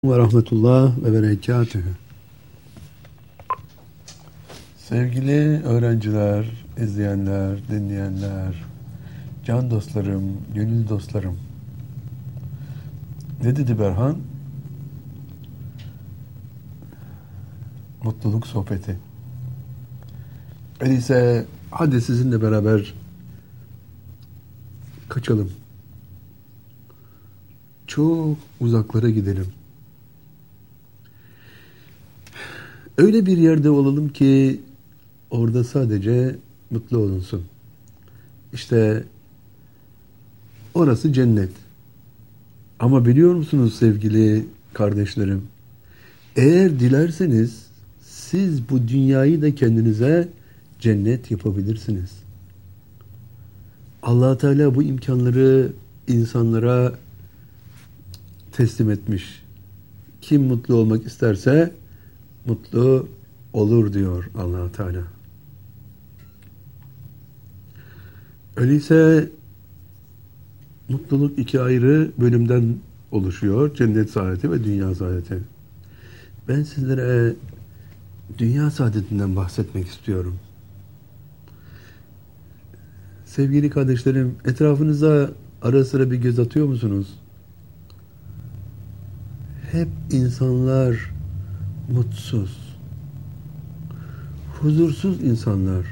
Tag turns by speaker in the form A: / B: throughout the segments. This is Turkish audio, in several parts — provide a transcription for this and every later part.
A: Ve rahmetullah ve berekatühü. Sevgili öğrenciler, izleyenler, dinleyenler, can dostlarım, gönül dostlarım. Ne dedi Berhan? Mutluluk sohbeti. Öyleyse hadi sizinle beraber kaçalım. Çok uzaklara gidelim. Öyle bir yerde olalım ki orada sadece mutlu olunsun. İşte orası cennet. Ama biliyor musunuz sevgili kardeşlerim? Eğer dilerseniz siz bu dünyayı da kendinize cennet yapabilirsiniz. Allah Teala bu imkanları insanlara teslim etmiş. Kim mutlu olmak isterse mutlu olur diyor Allah Teala. Öyleyse mutluluk iki ayrı bölümden oluşuyor. Cennet saadeti ve dünya saadeti. Ben sizlere dünya saadetinden bahsetmek istiyorum. Sevgili kardeşlerim, etrafınıza ara sıra bir göz atıyor musunuz? Hep insanlar mutsuz, huzursuz insanlar,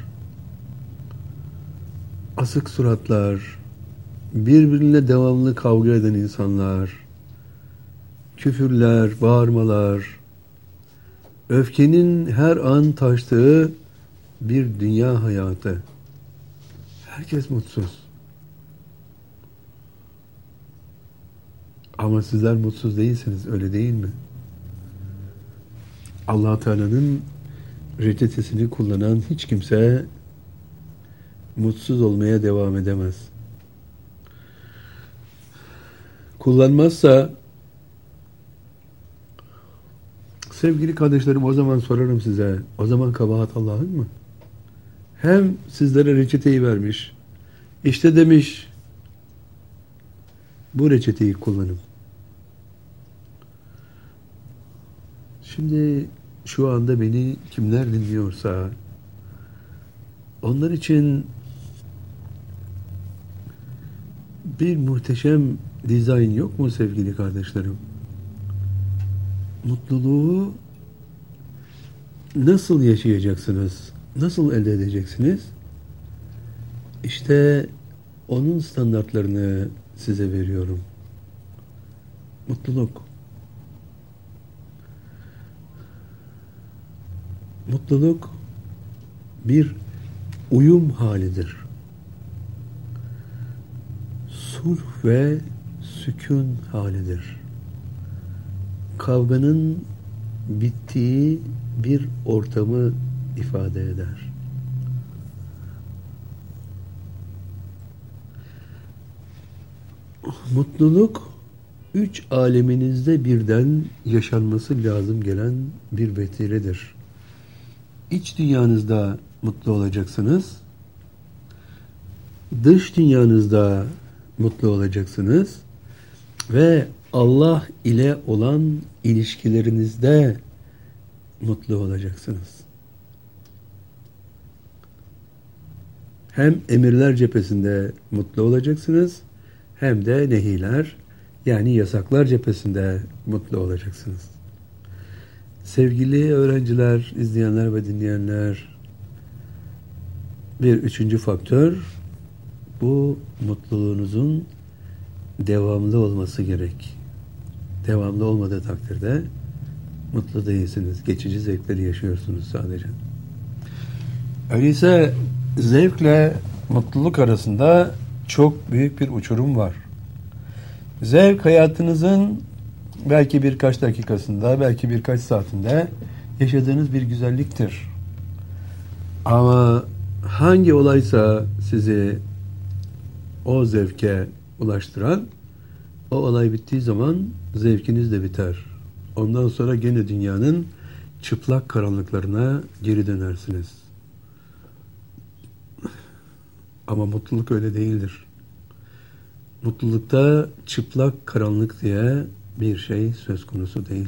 A: asık suratlar, birbirine devamlı kavga eden insanlar, küfürler, bağırmalar, öfkenin her an taştığı bir dünya hayatı. Herkes mutsuz. Ama sizler mutsuz değilsiniz, öyle değil mi? Allah Teala'nın reçetesini kullanan hiç kimse mutsuz olmaya devam edemez. Kullanmazsa sevgili kardeşlerim, o zaman sorarım size, o zaman kabahat Allah'ın mı? Hem sizlere reçeteyi vermiş, işte demiş, bu reçeteyi kullanın. Şimdi şu anda beni kimler dinliyorsa, onlar için bir muhteşem dizayn yok mu sevgili kardeşlerim? Mutluluğu nasıl yaşayacaksınız? Nasıl elde edeceksiniz? İşte onun standartlarını size veriyorum. Mutluluk. Mutluluk bir uyum halidir. Sulh ve sükun halidir. Kavganın bittiği bir ortamı ifade eder. Mutluluk üç aleminizde birden yaşanması lazım gelen bir vesiledir. İç dünyanızda mutlu olacaksınız. Dış dünyanızda mutlu olacaksınız. Ve Allah ile olan ilişkilerinizde mutlu olacaksınız. Hem emirler cephesinde mutlu olacaksınız, hem de nehiler, yani yasaklar cephesinde mutlu olacaksınız. Sevgili öğrenciler, izleyenler ve dinleyenler, bir üçüncü faktör, bu mutluluğunuzun devamlı olması gerek. Devamlı olmadığı takdirde mutlu değilsiniz. Geçici zevkleri yaşıyorsunuz sadece. Öyleyse zevkle mutluluk arasında çok büyük bir uçurum var. Zevk hayatınızın belki birkaç dakikasında, belki birkaç saatinde yaşadığınız bir güzelliktir. Ama hangi olaysa sizi o zevke ulaştıran, o olay bittiği zaman zevkiniz de biter. Ondan sonra gene dünyanın çıplak karanlıklarına geri dönersiniz. Ama mutluluk öyle değildir. Mutlulukta çıplak karanlık diye bir şey söz konusu değil.